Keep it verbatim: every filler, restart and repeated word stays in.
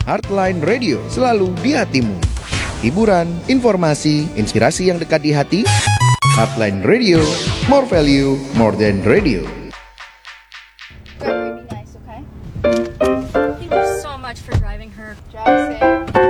Heartline Radio, selalu di hatimu. Hiburan, informasi, inspirasi yang dekat di hati. Heartline Radio, more value, more than radio. Very nice, okay? Thank you so much for driving her. Drive safe.